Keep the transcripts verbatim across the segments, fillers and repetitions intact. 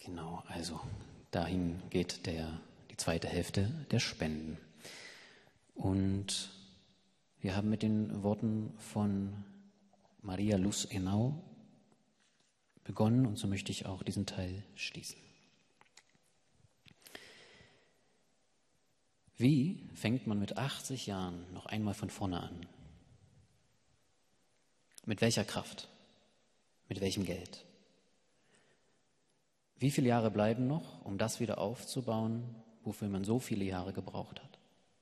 Genau, also dahin geht der, die zweite Hälfte der Spenden. Und wir haben mit den Worten von Maria Luz Henao begonnen und so möchte ich auch diesen Teil schließen. Wie fängt man mit achtzig Jahren noch einmal von vorne an? Mit welcher Kraft? Mit welchem Geld? Wie viele Jahre bleiben noch, um das wieder aufzubauen, wofür man so viele Jahre gebraucht hat?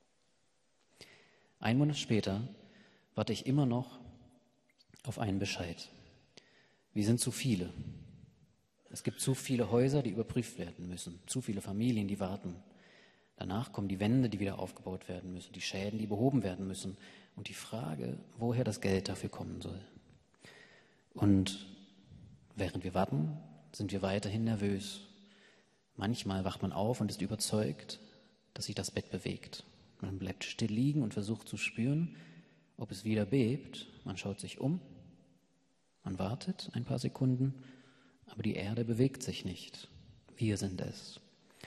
Ein Monat später warte ich immer noch auf einen Bescheid. Wir sind zu viele. Es gibt zu viele Häuser, die überprüft werden müssen, zu viele Familien, die warten. Danach kommen die Wände, die wieder aufgebaut werden müssen, die Schäden, die behoben werden müssen und die Frage, woher das Geld dafür kommen soll. Und während wir warten, sind wir weiterhin nervös. Manchmal wacht man auf und ist überzeugt, dass sich das Bett bewegt. Man bleibt still liegen und versucht zu spüren, ob es wieder bebt. Man schaut sich um, man wartet ein paar Sekunden, aber die Erde bewegt sich nicht. Wir sind es.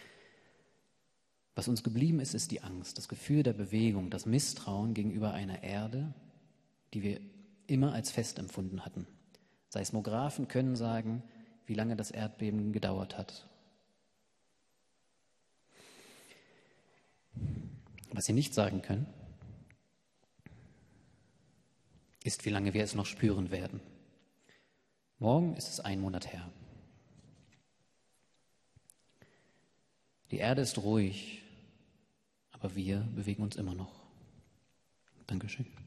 Was uns geblieben ist, ist die Angst, das Gefühl der Bewegung, das Misstrauen gegenüber einer Erde, die wir immer als fest empfunden hatten. Seismographen können sagen, wie lange das Erdbeben gedauert hat. Was sie nicht sagen können, ist, wie lange wir es noch spüren werden. Morgen ist es ein Monat her. Die Erde ist ruhig, aber wir bewegen uns immer noch. Dankeschön.